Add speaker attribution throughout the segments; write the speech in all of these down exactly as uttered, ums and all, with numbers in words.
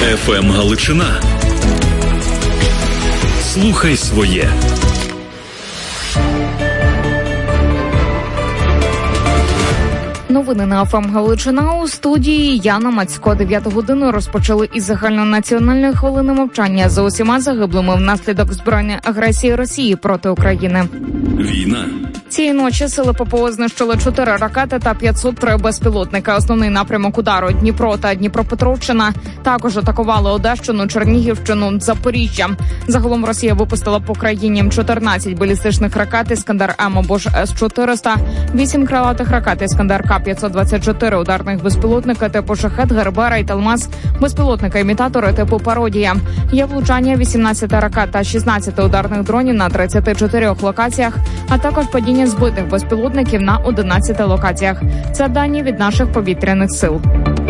Speaker 1: еф ем Галичина. Слухай своє.
Speaker 2: Новини на еф ем Галичина. У студії Яна Мацько. Дев'яту годину розпочали із загальнонаціональної хвилини мовчання за усіма загиблими внаслідок збройної агресії Росії проти України.
Speaker 1: Війна.
Speaker 2: Цієї ночі сили ППО знищили чотири ракети та п'ятсот три безпілотника. Основний напрямок удару – Дніпро та Дніпропетровщина. Також атакували Одещину, Чернігівщину, Запоріжжя. Загалом Росія випустила по країні чотирнадцять балістичних ракет «Іскандер-М» або ж С чотириста, вісім крилатих ракет «Іскандер-К» п'ятсот двадцять чотири, ударних безпілотника типу «Шахет», «Гербера» і «Талмаз», безпілотника-імітатори типу «Пародія». Є влучання вісімнадцяти ракет та шістнадцяти ударних дронів на тридцяти чотирьох локаціях, а також падіння збитих безпілотників на одинадцяти локаціях. Це дані від наших повітряних сил.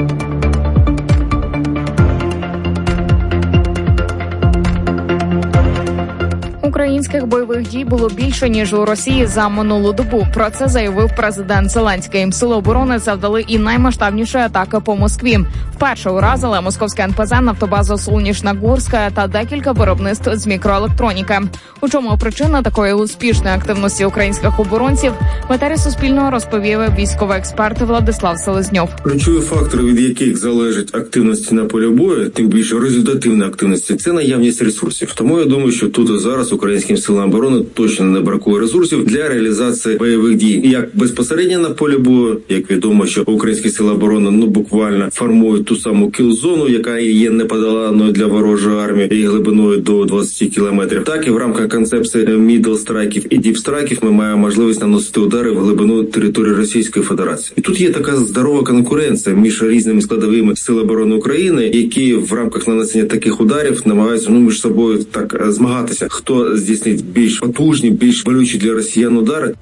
Speaker 2: Українських бойових дій було більше, ніж у Росії за минулу добу. Про це заявив президент Зеленський. Сили оборони завдали і наймасштабнішої атаки по Москві. Вперше уразили московське ен пе зет, нафтобазу Солнечногорська та декілька виробництв з мікроелектроніки. У чому причина такої успішної активності українських оборонців, в етері Суспільного розповів військовий експерт Владислав Селезньов.
Speaker 3: Ключові фактори, від яких залежить активності на полі бою, тим більше результативна активності, це наявність ресурсів. Тому я думаю, що тут і зараз українським силам оборони точно не бракує ресурсів для реалізації бойових дій. Як безпосередньо на полі бою, як відомо, що українські сили оборони ну буквально формують ту саму кіл-зону, яка є неподоланою для ворожої армії і глибиною до двадцяти кілометрів. Так і в рамках концепції мідл-страйків і діп-страйків ми маємо можливість наносити удари в глибину території Російської Федерації. І тут є така здорова конкуренція між різними складовими сил оборони України, які в рамках нанесення таких ударів намагаються ну між собою так змагатися, хто здійснить більш потужні, більш болючі для росіян удари.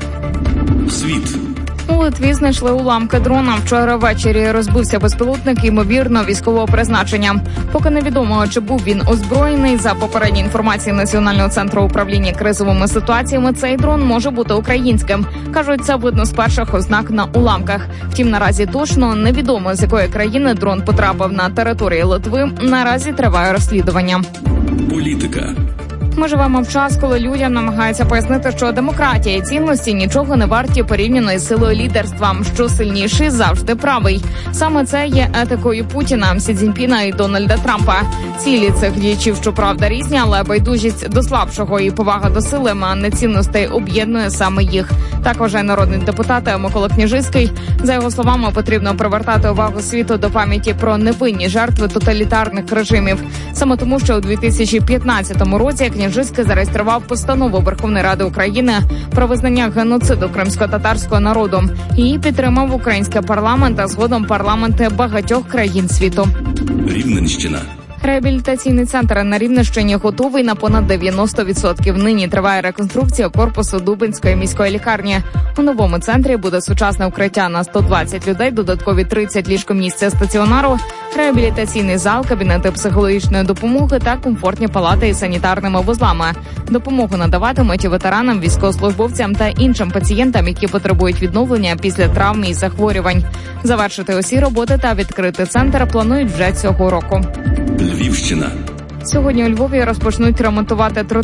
Speaker 1: Світ.
Speaker 2: У Литві знайшли уламки дрона. Вчора ввечері розбився безпілотник, ймовірно, військового призначення. Поки невідомо, чи був він озброєний. За попередньою інформацією Національного центру управління кризовими ситуаціями, цей дрон може бути українським. Кажуть, це видно з перших ознак на уламках. Втім, наразі точно невідомо, з якої країни дрон потрапив на територію Литви. Наразі триває розслідування.
Speaker 1: Політика.
Speaker 2: Ми живемо в час, коли людям намагаються пояснити, що демократія і цінності нічого не варті порівняно із силою лідерства, що сильніший завжди правий. Саме це є етикою Путіна, Сі Цзіньпіна і Дональда Трампа. Цілі цих діячів, щоправда, різні, але байдужість до слабшого і повага до сили, а не цінностей об'єднує саме їх. Так вважає народний депутат Микола Княжицький. За його словами, потрібно привертати увагу світу до пам'яті про невинні жертви тоталітарних режимів. Саме тому, що у дві тисячі п'ятнадцятому році Княжицький зареєстрував постанову Верховної Ради України про визнання геноциду кримсько-татарського народу. Її підтримав український парламент, а згодом парламенти багатьох країн світу.
Speaker 1: Рівненщина.
Speaker 2: Реабілітаційний центр на Рівненщині готовий на понад дев'яносто відсотків. Нині триває реконструкція корпусу Дубенської міської лікарні. У новому центрі буде сучасне укриття на сто двадцять людей, додаткові тридцять ліжкомісць стаціонару, реабілітаційний зал, кабінети психологічної допомоги та комфортні палати із санітарними вузлами. Допомогу надаватимуть ветеранам, військовослужбовцям та іншим пацієнтам, які потребують відновлення після травм і захворювань. Завершити усі роботи та відкрити центр планують вже цього року.
Speaker 1: Львівщина.
Speaker 2: Сьогодні у Львові розпочнуть ремонтувати тротуари